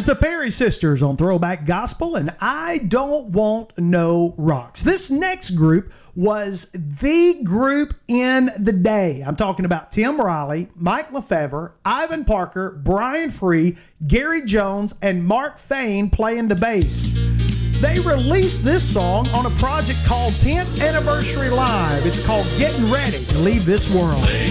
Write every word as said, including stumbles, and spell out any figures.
the Perry Sisters on Throwback Gospel, and I Don't Want No Rocks. This next group was the group in the day. I'm talking about Tim Riley, Mike Lefevre, Ivan Parker, Brian Free, Gary Jones, and Mark Fain playing the bass. They released this song on a project called tenth Anniversary Live. It's called Getting Ready to Leave This World.